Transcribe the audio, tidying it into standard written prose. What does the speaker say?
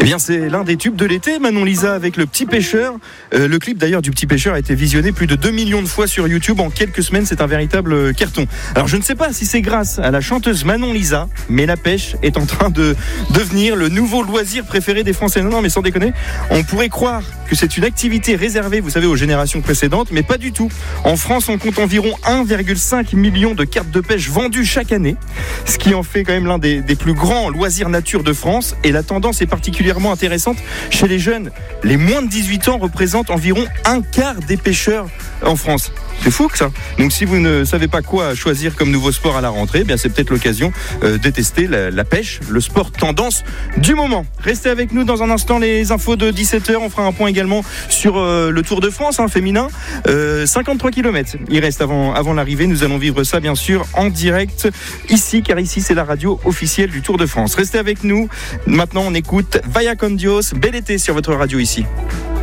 Eh bien, c'est l'un des tubes de l'été, Manon Lisa avec Le Petit Pêcheur. Le clip d'ailleurs du Petit Pêcheur a été visionné plus de 2 millions de fois sur YouTube en quelques semaines. C'est un véritable carton. Alors, je ne sais pas si c'est grâce à la chanteuse Manon Lisa, mais la pêche est en train de devenir le nouveau loisir préféré des Français. Non, mais sans déconner, on pourrait croire que c'est une activité réservée, vous savez, aux générations précédentes, mais pas du tout. En France, on compte environ 1,5 million de cartes de pêche vendues chaque année, ce qui en fait quand même l'un des plus grands loisirs nature de France. Et la tendance est particulièrement intéressante chez les jeunes. Les moins de 18 ans représentent environ un quart des pêcheurs en France. C'est fou que ça. Donc si vous ne savez pas quoi choisir comme nouveau sport à la rentrée, bien c'est peut-être l'occasion de tester la pêche, le sport tendance du moment. Restez avec nous dans un instant, les infos de 17h. On fera un point également sur le Tour de France féminin. 53 km. Il reste avant l'arrivée. Nous allons vivre ça bien sûr en direct ici, car ici c'est la radio officielle du Tour de France. Restez avec nous. Maintenant on écoute Vaya con Dios. Bel été sur votre radio ici.